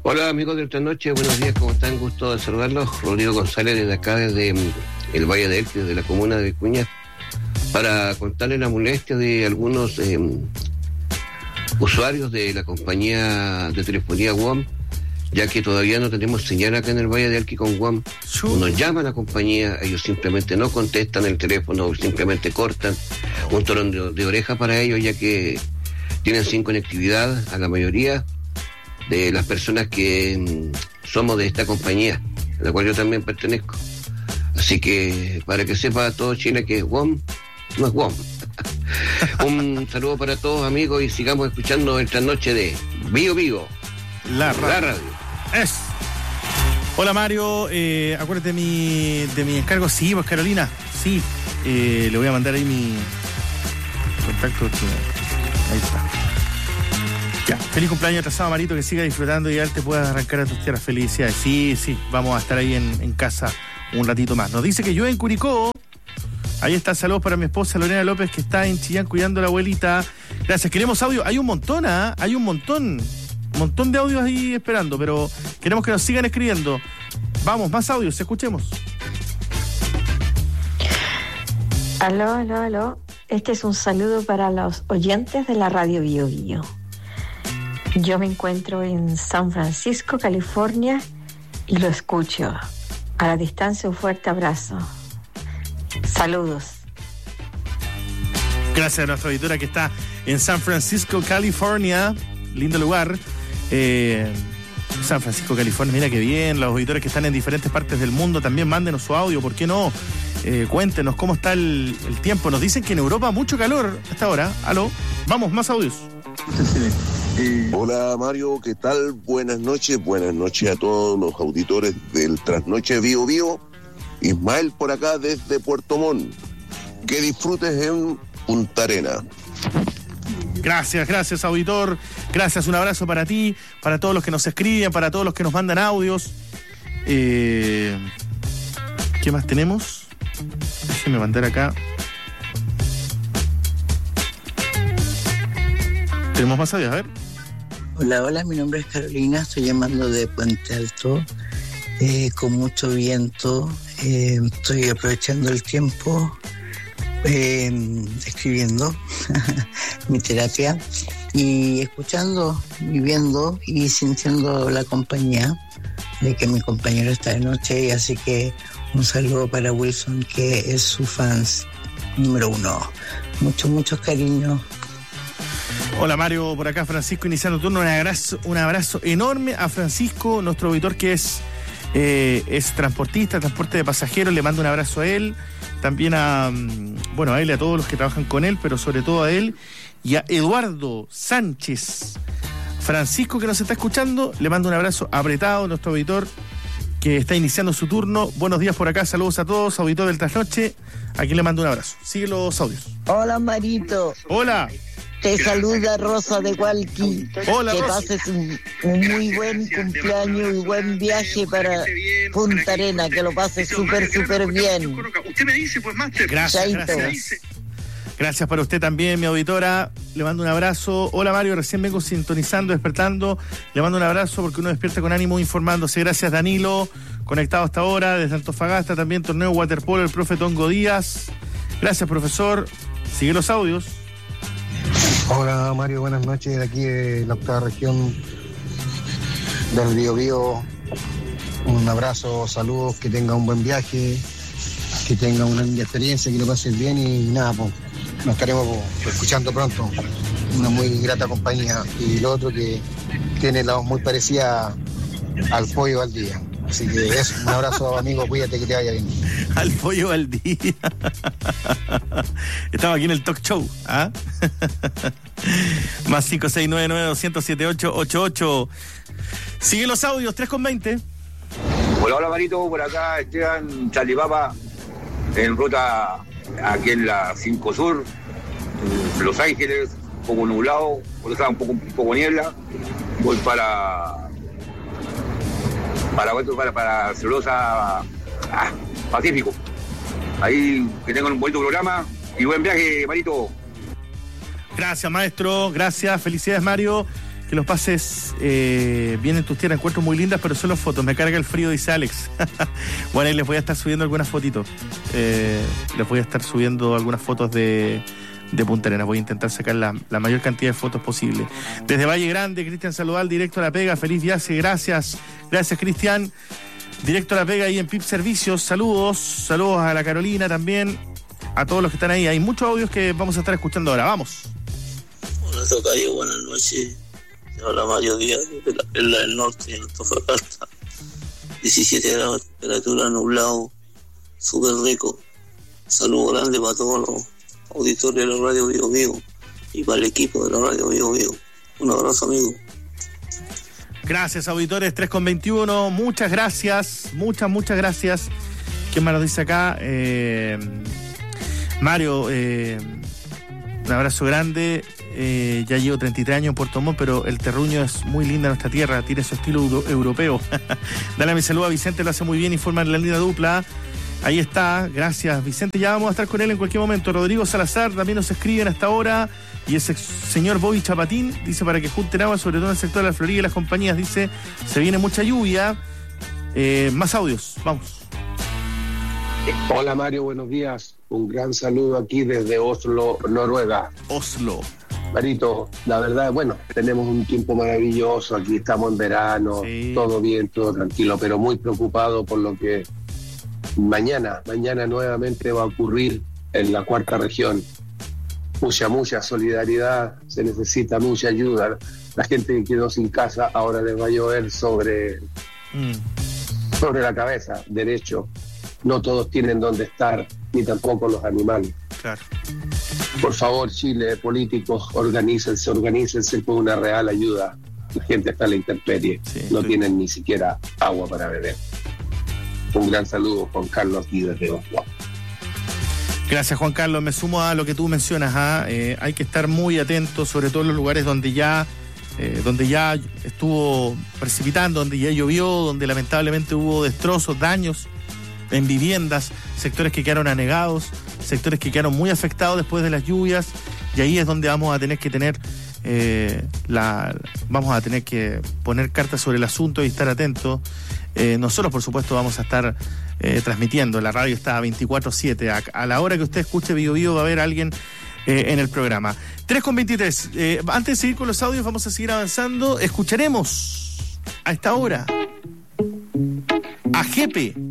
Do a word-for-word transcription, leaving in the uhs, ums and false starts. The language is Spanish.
Hola amigos de esta noche, buenos días, ¿cómo están? Gusto de saludarlos. Rodrigo González desde acá, desde um, el Valle de Elqui, desde la comuna de Vicuña, para contarles la molestia de algunos eh, usuarios de la compañía de telefonía W O M, ya que todavía no tenemos señal acá en el Valle de Elqui con W O M. Uno llama a la compañía, ellos simplemente no contestan el teléfono, simplemente cortan. Un torón de, de oreja para ellos, ya que tienen sin conectividad a la mayoría de las personas que mmm, somos de esta compañía, a la cual yo también pertenezco. Así que para que sepa todo Chile que W O M no es W O M. Un saludo para todos amigos y sigamos escuchando esta noche de Bio Bio, la radio. La radio. Es. Hola Mario, eh, acuérdate de mi, de mi encargo. Sí, pues Carolina, sí. Eh, le voy a mandar ahí mi contacto. Ahí está. Ya, feliz cumpleaños atrasado, Marito, que siga disfrutando y ya te puedas arrancar a tus tierras. Felicidades. Sí, sí, vamos a estar ahí en, en casa un ratito más. Nos dice que yo en Curicó. Ahí está, saludos para mi esposa Lorena López, que está en Chillán cuidando a la abuelita. Gracias, queremos audio. Hay un montón, ¿ah? ¿eh? Hay un montón. Un montón de audios ahí esperando, pero queremos que nos sigan escribiendo. Vamos, más audios, escuchemos. Aló, aló, aló. Este es un saludo para los oyentes de la radio Bio Bio. Yo me encuentro en San Francisco, California, y lo escucho. A la distancia, un fuerte abrazo. Saludos. Gracias a nuestra auditora que está en San Francisco, California. Lindo lugar. Eh, San Francisco, California, mira qué bien. Los auditores que están en diferentes partes del mundo también mándenos su audio, ¿por qué no? Eh, cuéntenos cómo está el, el tiempo. Nos dicen que en Europa mucho calor hasta ahora. Aló, vamos, más audios. Hola Mario, ¿qué tal? Buenas noches, buenas noches a todos los auditores del Trasnoche Bio Bio. Ismael por acá desde Puerto Montt. Que disfrutes en Punta Arena. Gracias, gracias auditor. Gracias, un abrazo para ti, para todos los que nos escriben, para todos los que nos mandan audios. Eh, ¿Qué más tenemos? Déjenme mandar acá. ¿Tenemos más audios? A ver. Hola, hola, mi nombre es Carolina, estoy llamando de Puente Alto, eh, con mucho viento, eh, estoy aprovechando el tiempo, eh, escribiendo mi terapia y escuchando, viviendo y sintiendo la compañía de que mi compañero está de noche, y así que un saludo para Wilson, que es su fans número uno. Muchos, muchos cariños. Hola Mario, por acá Francisco iniciando turno. Un abrazo, un abrazo enorme a Francisco, nuestro auditor que es, eh, es transportista, transporte de pasajeros. Le mando un abrazo a él, también a, bueno, a él y a todos los que trabajan con él, pero sobre todo a él y a Eduardo Sánchez. Francisco, que nos está escuchando, le mando un abrazo apretado, nuestro auditor que está iniciando su turno. Buenos días por acá, saludos a todos, auditor del Trasnoche. Aquí le mando un abrazo. Sigue los audios. Hola Marito. Hola. Te saluda Rosa de Hualqui. Hola, que Rosa. pases un, un muy buen cumpleaños y buen viaje para Punta Arena, que lo pases súper, súper bien. Gracias, gracias. Gracias para usted también, mi auditora. Le mando un abrazo. Hola Mario, recién vengo sintonizando, despertando. Le mando un abrazo porque uno despierta con ánimo informándose. Gracias Danilo, conectado hasta ahora desde Antofagasta, también torneo waterpolo, el profe Tongo Díaz. Gracias profesor. Sigue los audios. Hola Mario, buenas noches, de aquí de la octava región del Bio Bio. Un abrazo, saludos, que tenga un buen viaje, que tenga una linda experiencia, que lo pases bien y nada, pues nos estaremos pues, escuchando pronto. Una muy grata compañía, y lo otro que tiene la voz muy parecida al Pollo Valdía. Así que eso, un abrazo amigo, cuídate, que te vaya bien. Al Pollo Valdía. Estamos aquí en el talk show, ¿ah? Más cinco seis nueve nueve dos cero cero siete ocho ocho ocho. Siguen los audios, tres con veinte. Hola, hola Marito, por acá Esteban Chalipapa, en ruta aquí en la cinco Sur, en Los Ángeles, un poco nublado, por eso un poco, un poco niebla. Voy para para para, para Celulosa ah, Pacífico. Ahí que tengan un bonito programa y buen viaje, Marito. Gracias, maestro, gracias, felicidades, Mario. Que los pases eh, bien en tus tierras, encuentro muy lindas, pero solo fotos. Me carga el frío, dice Alex. Bueno, ahí les voy a estar subiendo algunas fotitos. Eh, les voy a estar subiendo algunas fotos de, de Punta Arenas. Voy a intentar sacar la, la mayor cantidad de fotos posible. Desde Valle Grande, Cristian Saludal, directo a La Pega. Feliz viaje, gracias. Gracias, Cristian. Directo a La Pega ahí en P I P Servicios. Saludos. Saludos a la Carolina también. A todos los que están ahí. Hay muchos audios que vamos a estar escuchando ahora. Vamos. Hola, tocayo. Buenas noches. Hola, Mario Díaz, de la Perla del Norte, en Antofagasta. diecisiete grados de temperatura, nublado, súper rico. Saludo grande para todos los auditores de la Radio Bio Bio y para el equipo de la Radio Bio Bio. Un abrazo, amigo. Gracias, auditores. tres con veintiuno. Muchas gracias. Muchas, muchas gracias. ¿Quién más nos dice acá? Eh, Mario, eh, un abrazo grande. Eh, ya llevo treinta y tres años en Puerto Montt, pero el terruño es muy linda nuestra tierra, tiene su estilo euro- europeo. Dale mi saludo a Vicente, lo hace muy bien, informa en la línea dupla. Ahí está, gracias Vicente, ya vamos a estar con él en cualquier momento. Rodrigo Salazar también nos escriben hasta ahora. Y ese señor Bobby Chapatín dice para que junten agua, sobre todo en el sector de la Florida y las compañías. Dice, se viene mucha lluvia. Eh, más audios, vamos. Hola Mario, buenos días. Un gran saludo aquí desde Oslo, Noruega. Oslo. Marito, la verdad, bueno, tenemos un tiempo maravilloso, aquí estamos en verano, sí. Todo bien, todo tranquilo, pero muy preocupado por lo que mañana, mañana nuevamente va a ocurrir en la cuarta región. Mucha, mucha solidaridad, se necesita mucha ayuda. La gente que quedó sin casa ahora les va a llover sobre, mm. sobre la cabeza, derecho. No todos tienen dónde estar, ni tampoco los animales. Claro. Por favor, Chile, políticos, organícense, organícense por una real ayuda. La gente está en la intemperie, sí, no sí. tienen ni siquiera agua para beber. Un gran saludo, Juan Carlos, aquí desde Oslo. Gracias, Juan Carlos. Me sumo a lo que tú mencionas. ¿eh? Eh, hay que estar muy atentos, sobre todo en los lugares donde ya, eh, donde ya estuvo precipitando, donde ya llovió, donde lamentablemente hubo destrozos, daños en viviendas, sectores que quedaron anegados, sectores que quedaron muy afectados después de las lluvias, y ahí es donde vamos a tener que tener eh, la vamos a tener que poner cartas sobre el asunto y estar atentos. Eh, nosotros, por supuesto, vamos a estar eh, transmitiendo. La radio está veinticuatro siete. A, a la hora que usted escuche Bio Bio va a haber alguien eh, en el programa. tres con veintitrés. Eh, antes de seguir con los audios, vamos a seguir avanzando. Escucharemos a esta hora a Jepe.